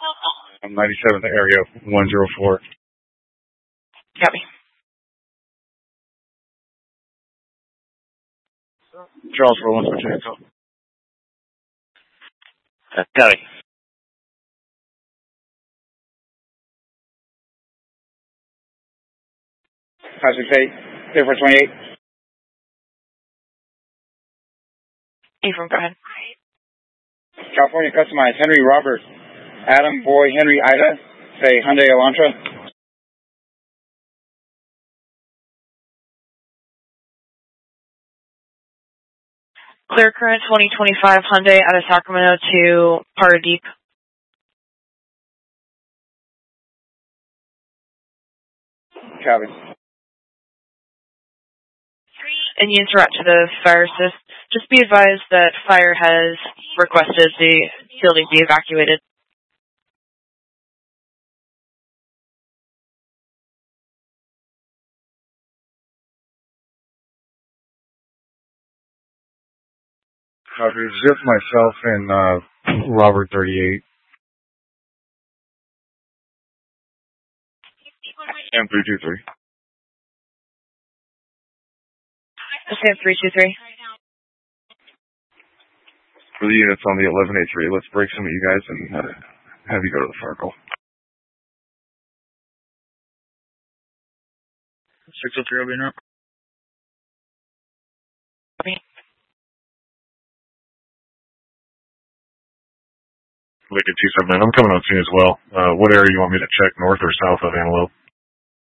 I'm 97 area 104. Copy. Charles for 128. Copy. 568, 0428. Ephraim, go ahead. California Customized, Henry Robert, Adam Boy, Henry Ida, say Hyundai Elantra. Clear Current 2025 Hyundai out of Sacramento to Paradeep. Copy. Indian Threat to the fire assist. Just be advised that fire has requested the building be evacuated. Copy. Just myself and Robert 38. And 323. Sam 323. For the units on the 11A3, let's break some of you guys and have you go to the fire call. 603, I'll be in. Lincoln 279, I'm coming on scene as well. What area you want me to check, north or south of Antelope?